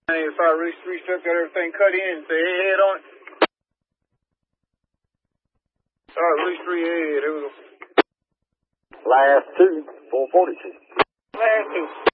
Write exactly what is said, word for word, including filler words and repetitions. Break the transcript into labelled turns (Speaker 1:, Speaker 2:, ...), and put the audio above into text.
Speaker 1: ninety-five, release three, still got everything cut in. Say head on it. All right, release three, head. Here we go.
Speaker 2: Last two, four forty-two.
Speaker 1: Last two.